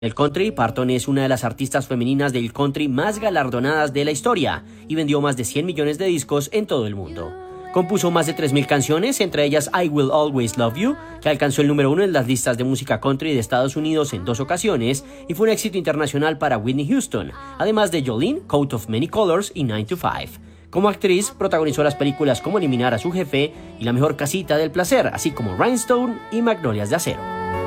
El country, Parton es una de las artistas femeninas del country más galardonadas de la historia y vendió más de 100 millones de discos en todo el mundo. Compuso más de 3.000 canciones, entre ellas I Will Always Love You, que alcanzó el número 1 en las listas de música country de Estados Unidos en 2 ocasiones y fue un éxito internacional para Whitney Houston, además de Jolene, Coat of Many Colors y 9 to 5. Como actriz, protagonizó las películas Cómo eliminar a su jefe y La mejor casita del placer, así como Rhinestone y Magnolias de acero.